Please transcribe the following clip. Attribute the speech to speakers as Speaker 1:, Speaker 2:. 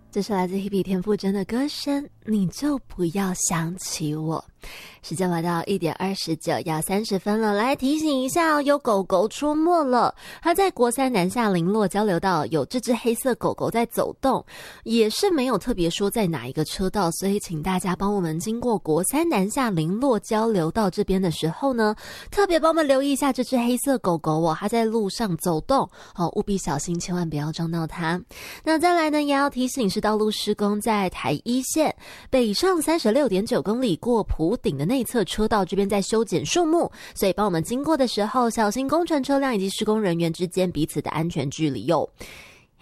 Speaker 1: 这是来自 Hebe 田馥甄的歌声，你就不要想起我。时间来到1点29要30分了，来提醒一下有狗狗出没了。它在国三南下林落交流道有这只黑色狗狗在走动，也是没有特别说在哪一个车道，所以请大家帮我们经过国三南下林落交流道这边的时候呢，特别帮我们留意一下这只黑色狗狗哦，它在路上走动务必小心，千万不要撞到它。那再来呢，也要提醒是道路施工在台一线北上36.9公里过埔顶的内侧车道这边在修剪树木，所以帮我们经过的时候小心工程车辆以及施工人员之间彼此的安全距离哟。